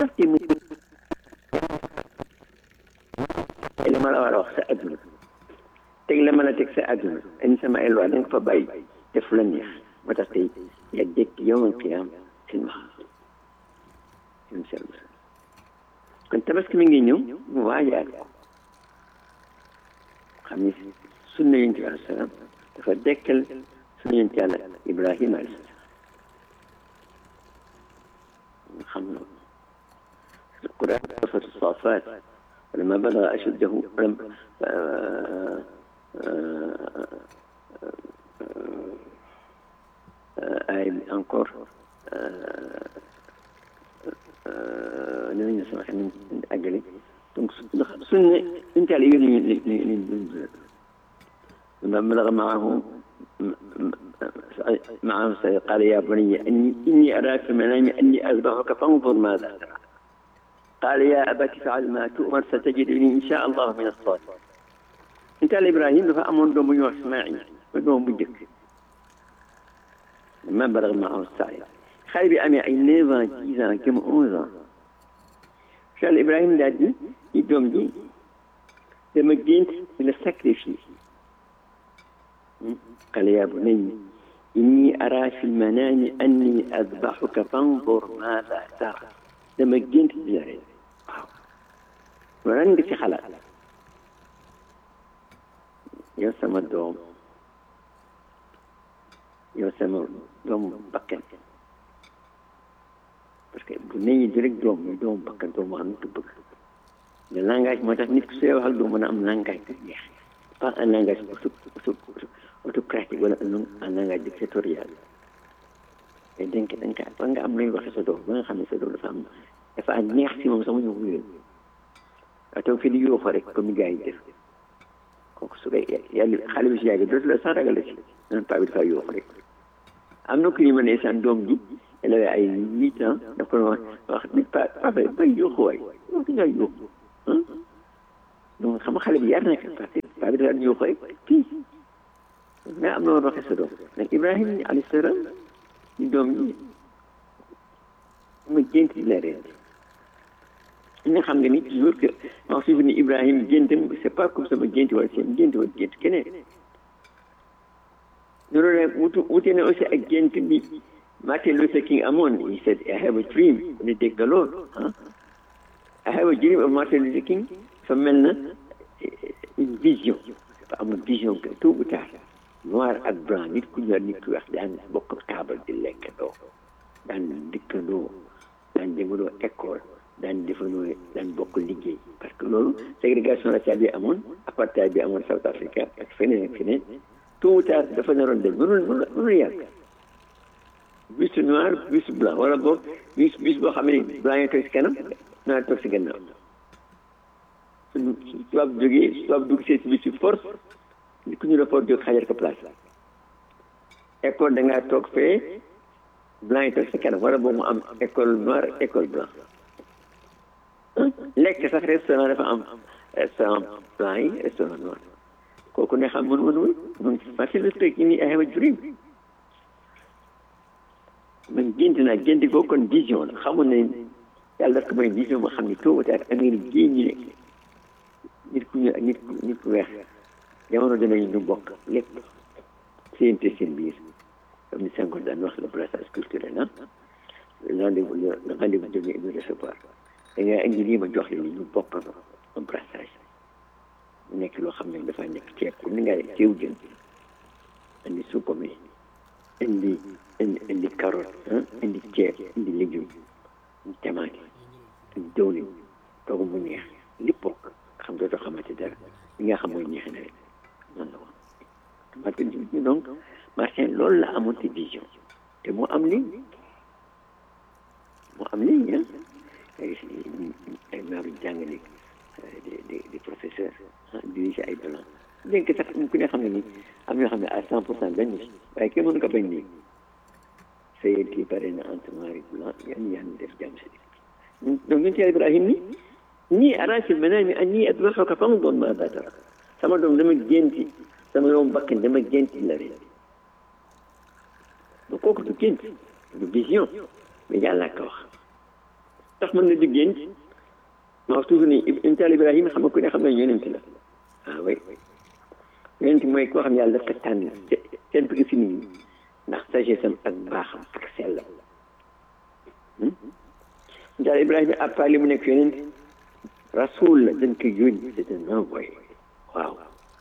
tax ci mu la ma la war a wax sa adduna teg la mën a teg sa adduna indi sama ay loi da nga fa bàyyi def la neex moo tax tey ya dékk yowmal qiyaam seen wax kon tabaski mi ngi ñëw mu waajaat ko xam ni sunna yonent bi alayhi salaam dafa dekkal sunna yonent yàlla Ibrahima alayhi salaam xam na القرآن سورة الصافات ولما بلغ أشده آية أنكور نبينا سمح من أجله سنة أنت على لما بلغ معه قال يا بني إني أراك في المنام أني أذبحك فانظر ماذا ترى قال يا أبت فعل ما تؤمر ستجدني إن شاء الله من الصالحين أنت على إبراهيم فأمر دوم يوح إسماعيل ودوم بدك لما بلغ معه السعي خير بأمي أي 9 ans 10 ans كم 11 ans شال إبراهيم دادي يدوم دي لما جيت من السكريفي قال يا بني إني أرى في المنام أني أذبحك فانظر ماذا ترى لما جيت بزارين وران في خلاص يوسم الدوم يوسم دوم بكن parce que bu neñi direct doom bakkan doom mo xam tu bëgg le langage moo tax nit ku sey waxal do mën a am langage bu neex pas un langage autocratique wala un langage dictatorial et donc ba nga am lay waxe sa doom ba nga xam ne sa doom dafa neex si moom sama ñu wuyul ato fi di yoo fa rek comme gars yi def kooku su dee yàlla xale bi si yàgg dootu la sax ragal si nan paa bi dafa yoo fa rek am na ku ñu mën a saan doom ji elle avait ay 8 ans daf ko wax nit paa bay yooxu waay wax nga yooxu donc xam nga xale bi yar na ko parce que paa bi dafa yooxu rek fii mais am na woon waxe sa doom nag Ibrahima alayhi salaam ñu doom ji ma gént di la reen nga xam nga ni toujours que ma suuf ni Ibrahima géntam c'est pas comme sama gént wala seen gént wala gént keneen loolu nag wute na aussi ak gént bi Martin Luther King amoon he said I have a dream ne dégg nga loolu I have a dream of Martin Luther King fa mel na une vision dafa amul vision que tôt ou tard noir ak blanc nit ku ñor nit ku weex daan bokk taabal di lekkandoo daan dikkandoo daan jëngandoo école daan defandoo daan bokk liggéey parce que loolu ségrégation raciale bi amoon apartheid bi amoon South Africa ak feneen ak feneen tôt ou tard dafa naroon dem mënul yàgg bus noir bus blanc wala boog bus boo xam ne blanc yi toog si kanam noir toog si gannaaw tubaab dugg see si bus force li ku ñu la for jóg xajar ko place école da ngaa toog fee blanc yi toog si kanam wala boog mu am école noire école blanc lekk sax restaurant dafa am restaurant blanc yi restaurant noir kooku ne xam mënul Martin Luther King ni I have a dream man gént naa gént ko kon vision la xamul ne yàlla daf ko may vision ma xam ne tôt ou tard Amérique gii ñu nekk nit ku ñu ak nit ku weex jamono danañu ñu bokk lépp séente seen biir comme ni Senghor daan wax le brassage culturel le rendez-vous donné et le recevoir da ngay indi lii ma jox la ñu bokk un brassage mu nekk loo xam ne dafa nekk ceeb comme ni nga ceew jën indi suukome indi carotte indi ceeb indi légume indi tomate indi diwlin toogu mu neex lépp bokk xam dootoo xamante dara li nga xam mooy neex na rek noonu la woon Martin donc Martin loolu la amoon ci vision te mu am lii ay naaru jàngale des professeurs dirigé ay blanc dénk sax ku ne xam ne ni am yoo xam ne à 100% bañ ci waaye kenn mënu ko bañ nii sëyal kii pare na entre noir et blanc yan def jàmm si donc ñun ci Ibrahima nii araasi manaami annii adbahuka fanzur maadaa taraa sama doom dama génti sama doom bakkan dama génti la reen donc kooku du gént du vision mais yàlla ko wax sax mën na di gént ma wax toujours ni yonent Yàlla Ibrahima xam nga ku ne xam ne yonent la oui yonent mooy koo xam ne yàlla daf ko tànn seen bëgg si nit ñi ndax sagesse am ak baaxam ak sellam yonent Yàlla Ibrahima à part li mu nekk yonent rasul la dañ ko yónni c'est un envoyé waaw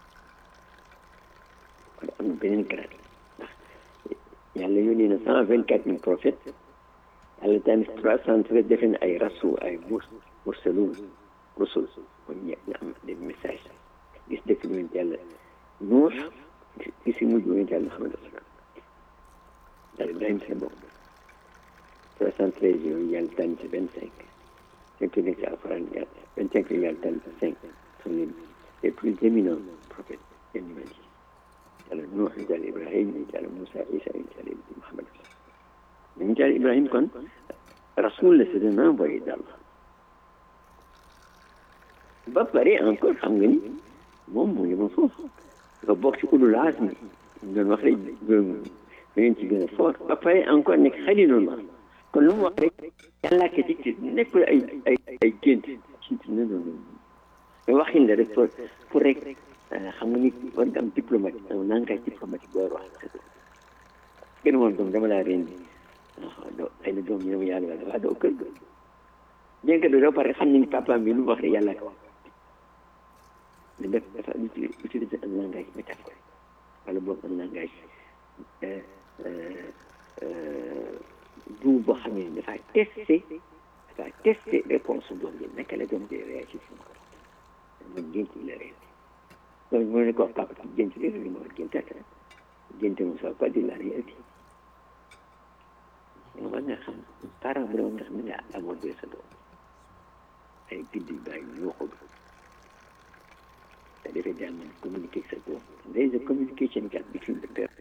kon am na beneen grade ndax yàlla yónni na 124 000 prophètes yàlla tamit 313 defe na ay rasul ay mursalun rusul mooy ñu am des messages gis dëkk bi yonent yàlla Nuux gis si mujj yonent yàlla Muhammad yàlla Ibrahima sa bopp 313 yooyu yàlla tànn ci 25 fekk nekk ci alxuraan yàlla 25 yooyu yàlla tànn ci 5 sont les plus éminents prophètes de l'humanité yàlla Nuux yonent yàlla Ibrahima yonent yàlla Moussa Isa yonent yàlla Muhammad yonent yàlla Ibrahima kon rasul la c'est un envoyé d'Allah ba pare encore xam nga ni moom mu ngi ma foofu dafa bokk ci ulul azmi ñu doon wax rek ngeen ci gën a fort ba pare encore nekk xalilullah kon lu mu wax rek yàllaa ko dicté nekkul ay gént ci non non mais waxin la rek pour rek xam nga nit war nga am diplomatique un langage diplomatique booy wax kenn woon doom dama laa rendi do xëy na doom ñu ne ma yàlla dafa doo kër ga bien que doo pare xam nañ papa bi lu mu wax rek yàlla ko wax mais dafa utiliser un langage métaphorique wala boog un langage du boo xam ne dafa testé réponse doom bi naka la doom bi réagir si ma gént la reen donc mu ne ko wax papa ci gént li li ma war géntaata gént moom ça pas dire la réalité nga war nga xam parent bu doon nga xam ne nga amoon de sa doom ay biddi bàyyi ñuuxu bi that if it doesn't communicate at all. There is a communication gap between the parents.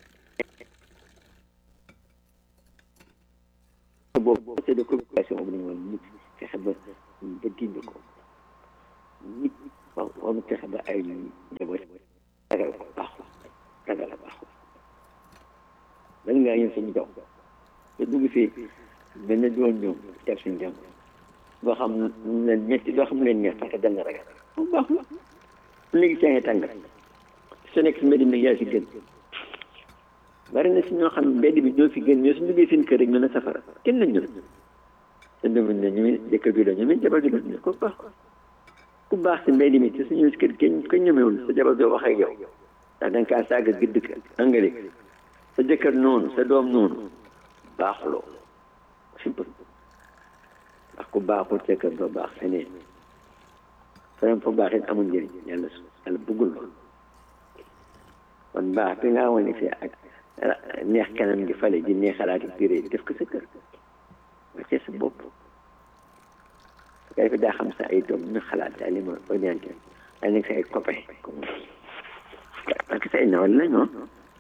C'est de communication bu ñu nit fexe ba dindi ko nit waaw mu fexe ba ay njaboot ragal ko baaxul ragal la baaxul bala ngaa ñëw suñu dox te dugg fii benn doon ñoom def suñu jàng doo xam leen ñetti doo xam leen ñeent parce que dal na ragal bu baaxul léegi saa ngi tàng su nekk si mbedd mi yaa si gën bari na si ñoo xam ne mbedd bi ñoo fi gën mais su duggee seen kër rek mën a safara kenn lañ ñëw te demuñ ne ñu jëkkër bi la ñu jabar bi la ñu ko baax ku baax si mbedd mi te su ñëw si kër kenn ko ñemewul sa jabar doo wax ak yow ndax da nga kaa saaga gëdd ka angale sa jëkkër noonu sa doom noonu baaxuloo simple ndax ku baaxul sa kër doo baax feneen feneen foo baax it amul njëriñ yàlla bëggul loolu kon baax bi nga wane fii ak neex kanam gi fale ji neexalaati piré def ko sa kër wàccee sa bopp su ko defee daa xam sa ay doom ñu xalaat daal li ma orienté daal nekk sa ay copain parce que sa ay nawal la non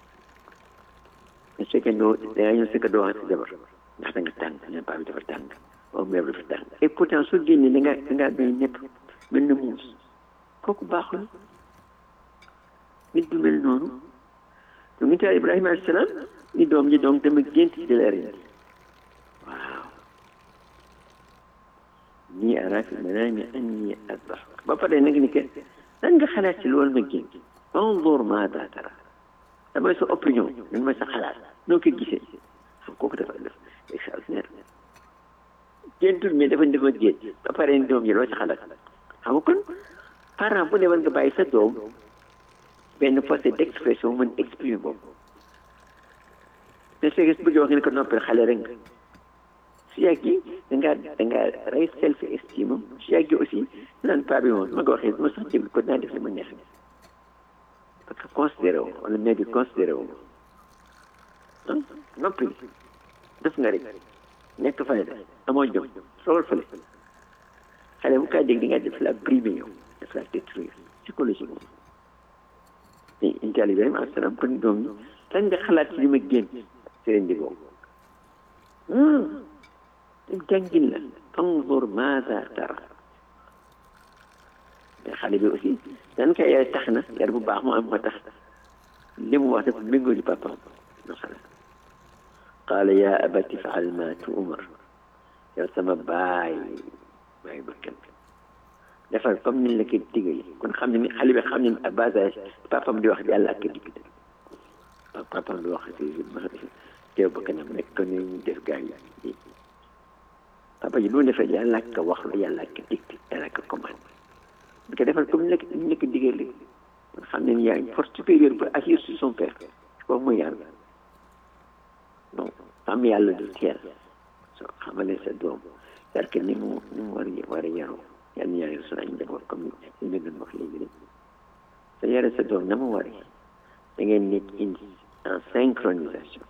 su fekkee doo dangaa ñëw sëkk doo wax sa jabar ndax da nga tàng ne paa bi dafa tàng o mère bi dafa tàng et pourtant soo génnee dangaa doy ñëpp mel na muus kooku baaxul nit du mel noonu donc nit yàlla Ibrahima alayhi salaam ni doom ji donc dama gént di la rendi waaw nii araa fi manaami anni azbahuk ba pare nag ni que lan nga xalaat ci loolu ma gént unzur maadaa taraa damay sa opinion lan mooy sa xalaat noo ko gisee xam kooku dafa def extraordinaire géntul mais dafa gént ba pare ni doom ji loo ci xalaat xam nga kon parent bu ne war nga bàyyi sa doom benn force d'expression mën exprimer boobu mais su fekkee bëgg wax nga ne ko noppal xale rek nga su yàggi dangaa rey self estime su yàggi aussi naan paa bi moom ma ko waxee ma sax déglu ko naa def li ma neex parce que considéré wu wala mère bi considéré wu noppi def nga rek nekk fay de amoo jom sool fële xale bu kaa dégg di nga def la brimer yow def la détruire psychologiquement te incha allah Ibrahima alayhi salaam kon doom ñi lan nga xalaat ci li ma génn seen di boobu dem jàngin la fanzur maaza tara te xale bi aussi dan koy yar tax na yar bu baax mu am ko tax li mu wax dafa méngoo di papaam no xalaat qaala yaa abati faal ma tu'mar yow sama baay bakkan defal comme ni la ko digal kon xam ne ni xale bi xam ne à bas âge papam di wax yàlla ak digg papam di wax teew bakkanam rek ko ni ñu def gaa yi papa ji lu defee yàlla ak wax la yàlla ak digg yàlla ak commande di ko defal comme ni la ko digal kon xam ne ni yaa une force supérieure pour agir sur son père kooku mooy yàlla donc xam yàlla du teel soo xamale sa doom parce que ni mu war a yaroo yal na yàlla sunu ay njaboot comme ni ñu doon wax léegi rek sa yare sa doom na mu waree da ngeen nekk en synchronisation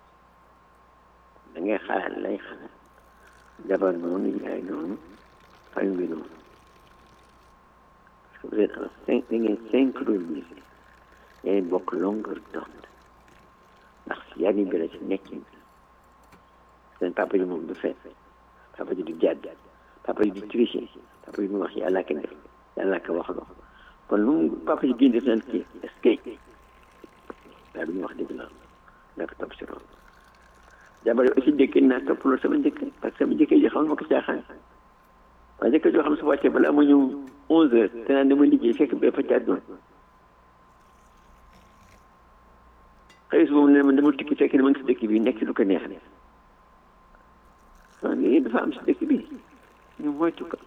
da ngay xalaat lay xalaat jabar noonu yaay noonu fan bi noonu parce que vous êtes da ngeen synchronisé da ngeen bokk longueur d'onde ndax yar yi bi la ci nekkin seen papa ji moom du fen papa ji du jàdd papa ji du tricher papa ji mu wax yàlla ka def yàlla ka wax loo kon lu papa ji génn def naan kii est-ce que daa du ñu wax dëgg la nga ko topp si loolu jabar yi aussi dëkk naa topp loolu sama njëkk parce que sama njëkk ji xam ma ko caaxaan waaye njëkk joo xam su wàccee balaa ma ñëw 11h te naan dama liggéey fekk ba fa caat doon xëy su boobu ne ma dama tukki fekk ne ma ngi si dëkk bi nekk si lu ko neex ne lii dafa am si dëkk bi ñu moytu ko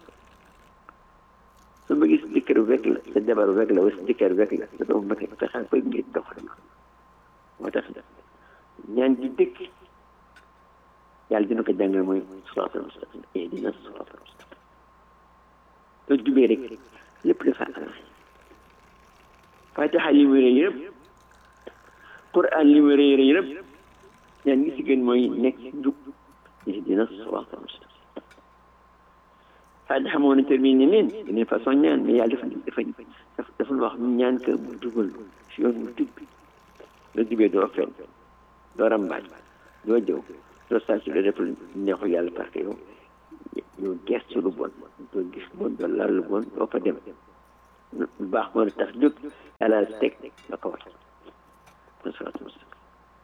su ma gis jëkkër wekk la sa jabar wekk la wala sa jëkkër wekk la sa doom ba tey fexeel koy ngir doxal moo tax ñaan di dëkk yàlla dina ko jàngal mooy siraatal mustaqiim ihdina siraatal mustaqiim soo jubee rek lépp dafa am Faatiha li mu rëy yëpp Qur'an li mu rëy yëpp ñaan gi si gën mooy nekk jub ihdina siraatal mustaqiim Faatiha moo na terminé leen façon ñaan mais yàlla dafa wax ñaan que bu dugal si yoon bu jub doo jubee doo fen doo rambaaj doo jëw doo sàcc doo def neexu yàlla parce que yow gestu lu bon doo gis bon doo laal lu bon doo fa dem lu baax moo la tax jóg yàlla teg nga ko wax mooy siraatal mustaqiim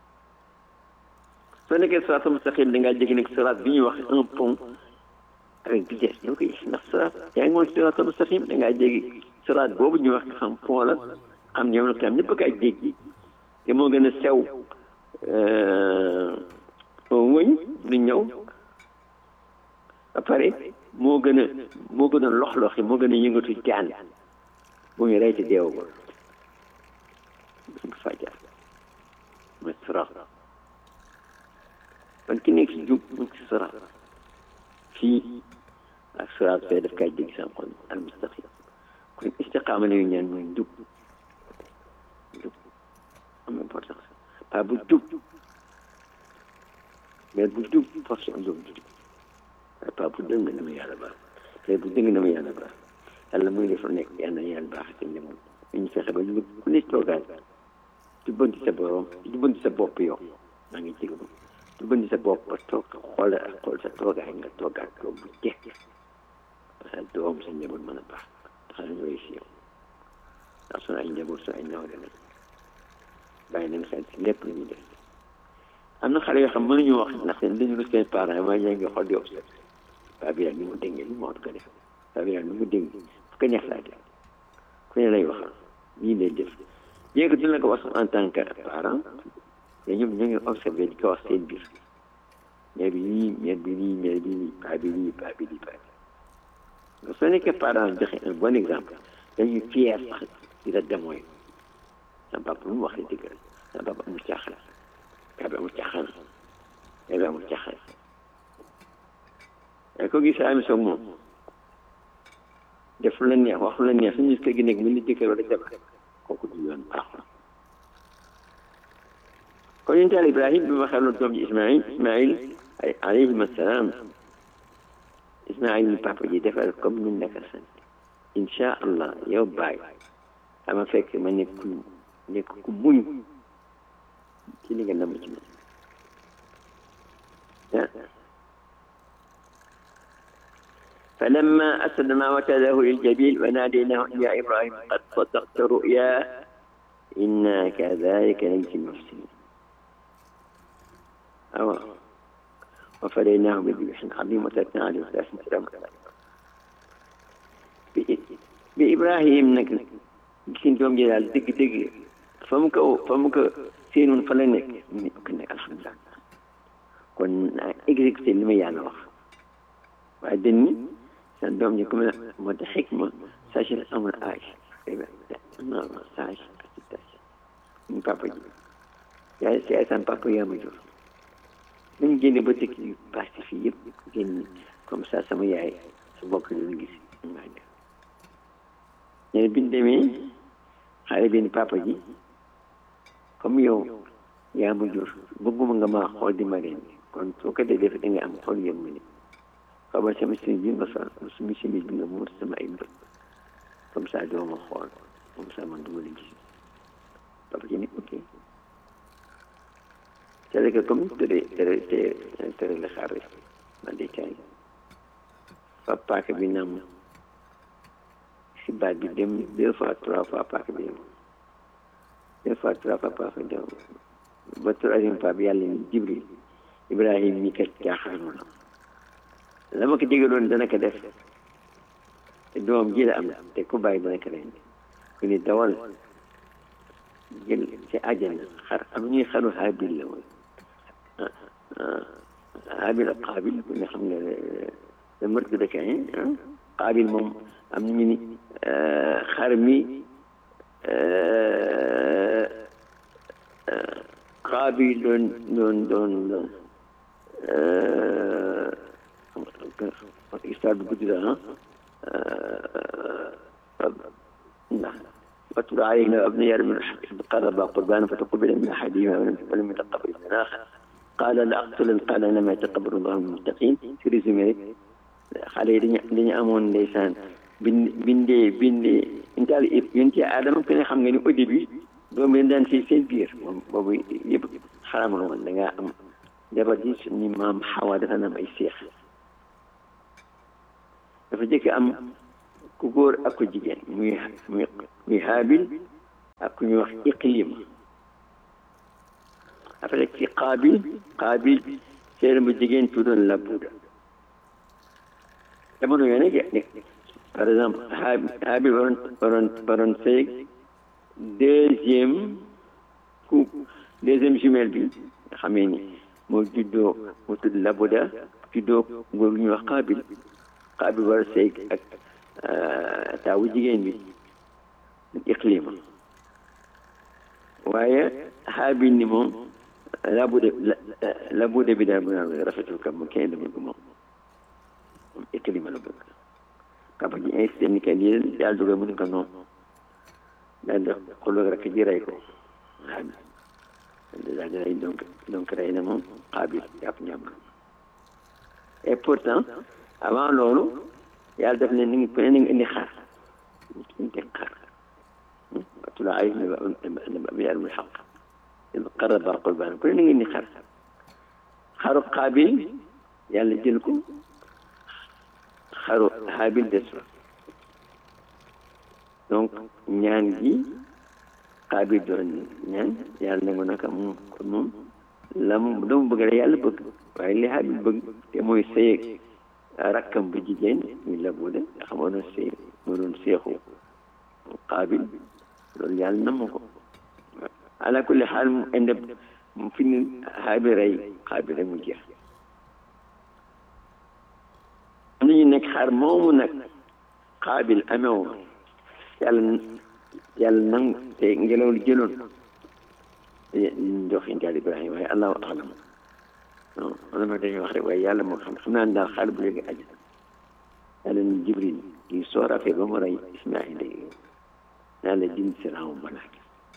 soo nekkee siraatal mustaqiim da ngaa jéggi nag siraat bi ñuy wax un pont avec vitesse ñoo koy gis ndax siraat yaa ngi mooy siraatal mustaqiim da ngaa jéggi siraat boobu ñuy wax nga xam pont la am ñoom la ñëpp a koy jéggi te moo gën a sew wëñ lu ñëw ba pare moo gën a lox-loxi moo gën a yëngatu jaan bu ñu rey ci deewagul fajar mooy siraat kon ki nekk si jub mu ngi si siraat fii ak siraat fee daf kay jéggi sam xol al mustaqim kon istiqaama la yu ñaan mooy jub am importance pas bu jub mais bu jub force am doom jub waaye pas bu dëng na ma yàlla baax mais bu dëng na ma yàlla baax yàlla muy def nekk yàlla na yàlla baax te njaboot ñu fexe ba ñu ku ne toogaat jubbanti sa borom jubbanti sa bopp yow maa ngi jégalu jubbanti sa bopp ba toog xool sa toogaay nga toogaat toog bu jekk parce que doom sa njaboot mën a baax tax na ñu réussir ndax sunu ay njaboot sunu ay nawle lañ bàyyi nañ xel si lépp lu ñuy def am na xale yoo xam mënuñu wax ndax dañu rus seen parents waaye ñaa ngi xool di observé paa bi daal ni mu déngee li moo ko def paa bi daal ni mu déng fu ko neex laa def ku ne lay waxal lii lay def bien que dina ko wax en tant que parent te ñoom ñoo ngi observé di ko wax seen biir mère bi lii mère bi lii mère bi lii paa bi lii paa bi lii paa bi soo nekkee parent joxe un bon exemple dañuy fier sax di la demooy sama papa lu mu wax la dëgg la sama papa amul caaxaan paa bi amul caaxaan paa bi amul caaxaan waaye ko gis ami soog moom def la neex wax la neex suñu kër gi nekk mën na jëkkër wala jabar kooku du yoon baaxul kon yonent Yàlla Ibrahim bi ma xeloon doom ji Ismaïl alayhim assalaam Ismaïl ni papa ji defal comme ni nekk sant incha allah yow baay ama fekk ma nekk ku muñ ci li nga namm ci man فلما أسلم وتله للجبين وناديناه يا إبراهيم قد صدقت رؤيا إنا كذلك نجزي المحسنين wa fadaynaahu bi dibhin aziim wa taraknaa alayhi bi Ibrahim nag gis doom ji daal dëgg-dëgg fa mu ko séenoon fa la nekk mu ne ko nekk alhamdulilah kon naa exécuté li ma yàlla wax waaye dañ ni sa doom ji comme moo tax xikma sagesse amul âge non sage acceptation ñu papa ji yaay si ay san papa yaa ma jur dañu génne ba tëkk yu passé fii yëpp génn comme ça sama yaay su bokk ñu gis maa def ñene biñ demee xale bi ni papa ji comme yow yaa ma jur bëgguma nga maa xool di ma ren kon soo ko dee def da nga am xool yëm ma ne xamal sama simis bi nga sol sama simis bi nga muur sama ay mbët comme ça doo ma xool comme ça man du ma la gis papa ji ni ok c'est que comme tere la xaar rek man de caay fa paaka bi nam si baat bi dem 2 fois 3 fois paaka bi dem 2 fois 3 fois paaka bi dem ba 3e fois bi yàlla ni Jibril Ibrahim mi kat caaxaanu la ma ko digaloon dana ko def te doom ji la am te ku bàyyi dana ko leen ku ni dawal jël ci àjjana xar am ñuy xaru Haabil la woon Haabil ak Qaabil ku ne xam nga le meurtre de Caïn Qaabil moom am ñu ni xar mi Qaabil doon histoire bu gudd la ndax واتل علينا أبناء من إذ قربا قربانا فتقبل من أحدهما ولم يتقبل من الآخر قال لأقتلن قال إنما يتقبل الله من المتقين في ريزومي xale yi dañu amoon ndeysaan bindee intaal yonti Adama ku ne xam nga ni au début doom leen daan seen biir moom boobu yëpp xaraamul woon da ngaa am jabar ji suñu maam Xawa dafa am ay seex dafa jëkk am ku góor ak ku jigéen muy Haabil ak ku ñuy wax Iqlim après ci Qaabil seen bu jigéen tuddoon Labuda jamono yooyu nag par exemple Haabil waroon sëy deuxième jumelle bi nga xamee ni moo juddoo mu tudd Labuda juddoo góor gu ñuy wax Qaabil war a sëy ak taawu jigéen bi Iqlima waaye Haabil ni moom Labuda bi daal bu naan rafetul kam mu kenn bëgg moom Iqlima la bëgg papa ji insisté ni que lii daal dugal mu ne ko noonu daal di xuloo rek ji rey ko Haabil daal di rey donc rey na moom Qaabil jàpp ñàmb et pourtant avant loolu yàlla def ne ni ngi ku ne na nga indi xar ñu teg xar watlu alayhim naba'an bil haqq idh qarraba qurbanan ku ne na nga indi xar xaru Qaabil yàlla jël ko xaru Haabil des fa donc ñaan gi Qaabil doon ñaan yàlla nangu naka moom la mu dama bëgg la yàlla bëgg waaye li Haabil bëgg te mooy sëy rakkam bu jigéen muy Labuda nga xamoon na sëy moo doon seexu Qaabil loolu yàlla namm ko ala kulli xaal mu indi mu fi ni Haabil rey Qaabil rek mu jeex am nañu nekk xaar moomu nag Qaabil amewoon yàlla nangu te ngelaw li jëloon jox intaal Ibrahima waaye allahu alam non man ma dañuy wax rek waaye yàlla moo xam naa ne daal xaal bu léegi àjj yàlla ni Jibril di soor affaire ba mu rey Ismaïl naa la din si raaw malaak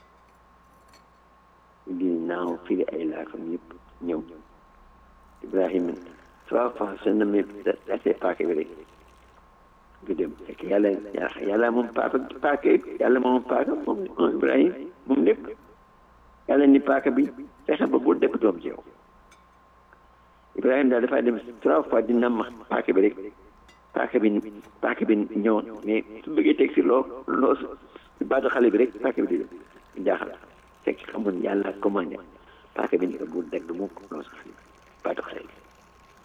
di naaw firi ay laafam yëpp ñëw Ibrahima 3 fois sa namee dasee paaka bi rek du dem fekk yàlla moom paaka yàlla moom paaka moom Ibrahima moom lépp yàlla ni paaka bi fexe ba bul dekk doom ci yow Ibrahima daal dafay dem 3 fois di namm paaka bi rek paaka bi ñëwoon mais su bëggee teg si loo baatu xale bi rek paaka bi di jaaxal fekk xamul yàlla commandé paaka bi ni ko bul dekk mukk loo sa xale baatu xale bi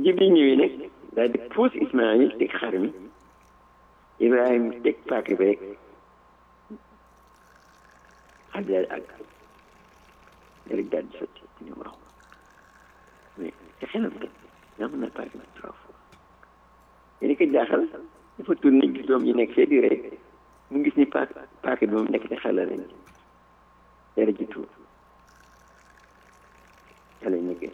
Jibril ñëwee nag daal di puus Ismaïl teg xar mi Ibrahima teg paaka bi rek xar bi daal di àgg rek daal di sotti ñu wax mais ci xelam kat daa mën na paaka bi 3 fois yéen ko jaaxal dafa tourné gis doom yi nekk fee di rey mu gis ni paaka bi moom nekk te xel la ren dara ji tuur xale nekkee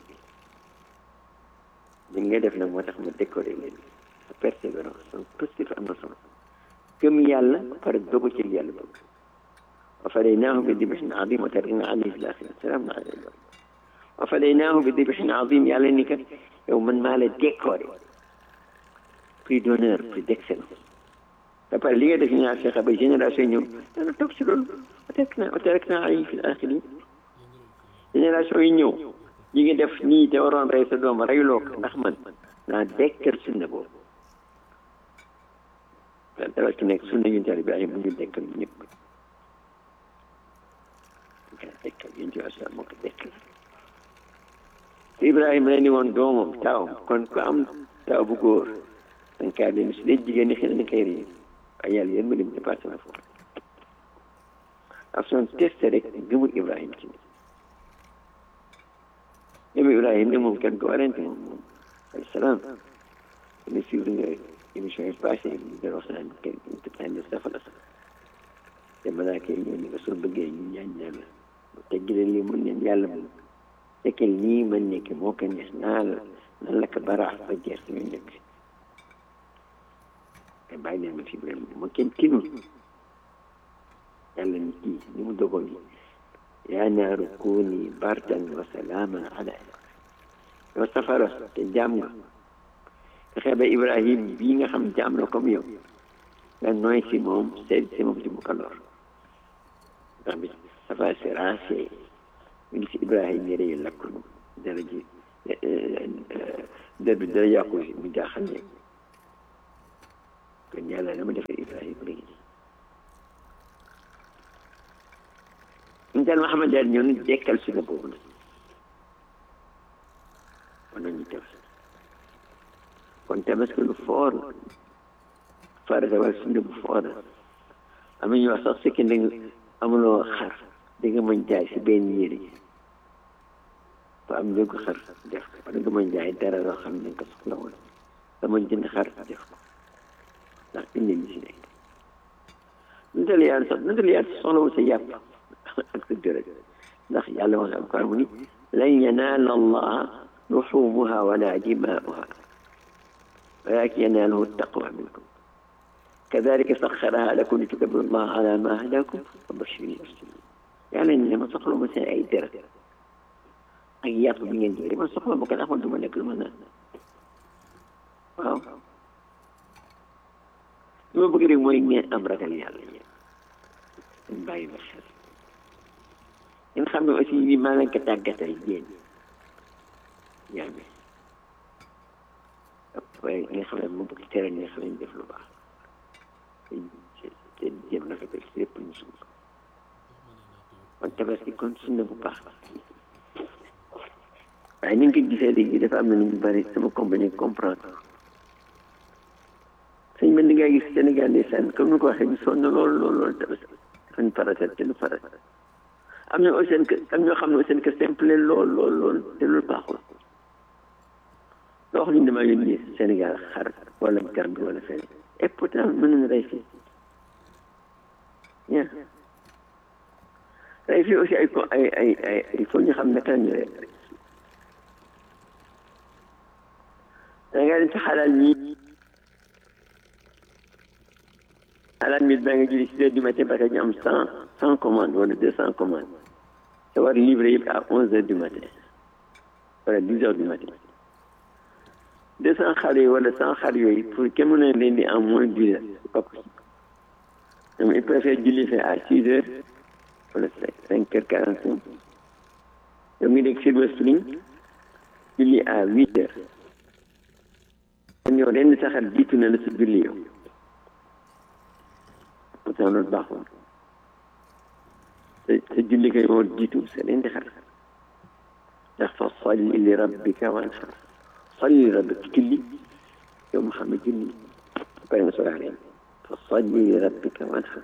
li ngay def nag moo tax ma décoré leen sa persévérance son positif am na solo gëm yàlla pare dogu ci yàlla bëgg wa fadaynaahu bi dibhin azim wa tarakna alayhi fil aaxirati salaamun ala Ibrahim wa fadaynaahu bi dibhin azim yàlla ni kat yow man maa la décoré prix d'honneur prix d'excellence ba pare li nga def ñaar fexe ba génération ñëw dana toog si loolu wa tarakna alayhi fil aaxirati génération yi ñëw ñi ngi def nii te waroon rey sa doom reyuloo ko ndax man naa dekkal sunna boobu dara ci nekk sunna yonent Yàlla Ibrahima bu ñu dekkal ñëpp dekkal yonent Yàlla moo ko dekkal Ibrahima la ni woon doomam taawam kon ku am taaw bu góor danga kaa leen su dee jigéen ñi xëy na koy réer waaye yàlla yéen ma dem dépassé na foofu af son testé rek gëmul Ibrahima ci ñoom Ibrahima ne moom kenn ko warante moom ay salaam ne suivre nga émission yi passé ñu doon wax naan kenn tëptaan ne safara sax te malaaka yi ñoo ni nga soo bëggee ñu ñaan yàlla bu teggile lii mën neen yàlla moom fekkee nii man nekk moo ko neex naa la nan la ko baraax ba jeex suñu nekk te bàyyi leen ma fi Ibrahima ma kenn tinul yàlla ni kii ni mu dogoon yi yaa naaru kuuni bardan wa salaaman ala yow safara te jaam nga fexe ba Ibrahim bii nga xam jaam la comme yow nga nooy si moom seet si moom ci bu ko lor ndax bi safara si rancé mu ngi si Ibrahim yére yu lakkul dara ji der bi dara yàqu si mu jaaxal ne kon yàlla la ma defee Ibrahim léegi ñu daal Muhammad daal ñëw nañ dekkal sunna boobu nag kon nañu def kon tabaski lu foor farata wala sunna bu foor am na ñu wax sax sëkki da nga amuloo xar da nga mën jaay si benn yére fa am njëgu xar def ko wala nga mën jaay dara loo xam ne nga ko soxla woon nga mën jënd xar def ko ndax indi ñi si nekk nu dal yàlla soxlawul sa yàpp ak sa dërëj ndax yàlla wax alquran mu ni lan yanaala allaha luxumuha wala dimaa'uha walakin yanaaluhu taqwa minkum kadalika saxaraha lakum litukabbiru allaha ala ma hadakum wa bashiri muslimin yàlla ne ma soxla ma seen ay dërëj ak yàpp bi ngeen jëlee ma soxla ma ko ndax man du ma nekk lu ma naan waaw li ma bëgg rek mooy ngeen am ragal yàlla ngeen bàyyi ma xel ngeen xam ne aussi ni maa leen ko tàggatal yéen yaa ngi waaye nga xam ne mu bëgg tere nga xam ne def lu baax te jéem na rafetal si lépp ñu suuf kon tabaski kon sunna bu baax waaye ni nga ko gisee léegi dafa am na lu ñu bëri sama compagnie comprendre sëñ man di ngaa gis Sénégal ndeysaan comme ni ko waxee ñu sonn lool tabaski dafañ farata te lu farata am na aussi am ñoo xam ne seen que simple lool te loolu baaxul loo xam ne damaa yónni Sénégal xar wala Gambie wala feneen et pourtant mën nañu rey fii bien rey fii aussi ay il faut ñu xam naka la ñu rey da ngaa dem ci xalaal ñii xalaat mi da nga julli 6 heures du matin parce que ñu am 100 commandes wala 200 commandes te war livrer yëpp à 11 heures du matin wala 10 heures du matin 200 xar yooyu wala 100 xar yooyu pour que mën a leen di en moins d'1 heure c'est pas possible donc il préfère julli fait à 6 heures wala 5 heures 45 yow ngi nekk Silver Spring julli à 8 heures kon yow ren saxar jiitu na la sa julli yow pourtant loolu baaxul te julli kay moo jiitu sa leen di xar ndax fa salli li rabbika wanhar salli li rabbika julli yow Muhammad julli pare nga soxla leen fa salli li rabbika wanhar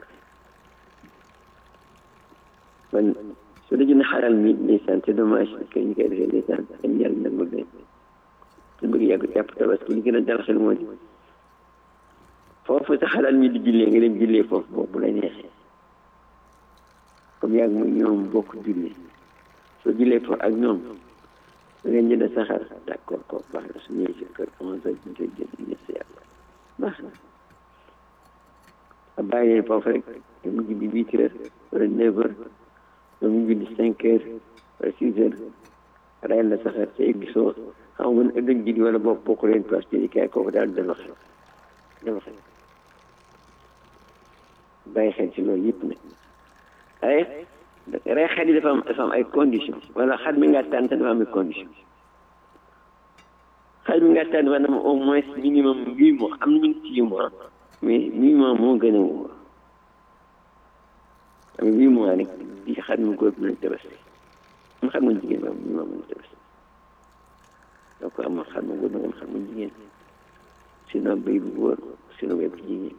kon su dee xaral mi ndeysaan c'est dommage que ñu koy defee ndeysaan dañ yàlla nag bëgg ñu bëgg yàgg jàpp tabaski li gën a dal xel moo di foofu sa xalal mi di jullee nga dem jullee foofu boobu bu la neexee comme yàgg muy ñoom bokk jullee soo jullee foofu ak ñoom da ngeen jënd saxaar d'accord ko baax na su ñëwee si kër 11 heures ñu koy jënd ñu si yàlla baax na a bàyyi leen foofu rek mu julli 8 heures wala 9 heures ba mu julli 5 heures wala 6 heures rayal la saxaar sa gisoo xam nga ne ëllëg julli wala boobu bokk leen place ci kay kooku daal dama xel bàyyi xel ci loolu yëpp nag ay rey xel yi dafa am ay conditions wala xar mi nga tànn dafa am ay conditions xar mi nga tànn dafa am au moins minimum 8 mois am na 6 mois mais 8 mois moo gën a wóor am 8 mois rek di xar mi góor mën a tabaski am xar mu jigéen ba 8 mois mën a tabaski donc am xar mu góor am xar mu jigéen sinon béy bu góor sinon béy bu jigéen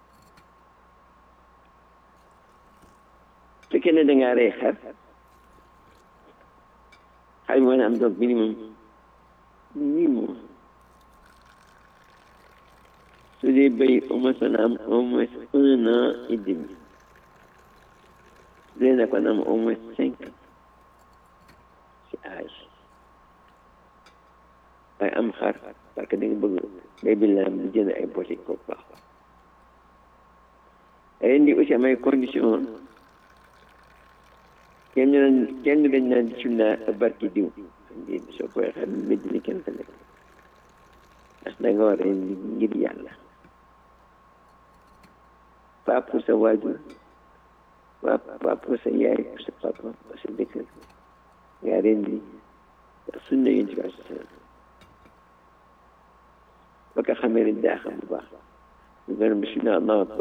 fekkee ne dangaa rey xar xar mi war na am donc minimum 8 mois su dee béy au moins na am au moins 1 an et demi su dee nag na am au moins 5 ans ci âge waaye am xar parce que da nga bëgg béy bi la am di jënd ay boti ko baax ren di aussi am ay conditions kenn dañ naan bismillah barki diw soo koy xam ne dina kenn ka nekk ndax da nga war a ngir yàlla pas pour sa waajur pas pour sa yaay pour sa papa pour sa dëkk nga ren di sunna yéen ci wàllu ba nga xamee ne daa xam bu baax ñu gën a bismillah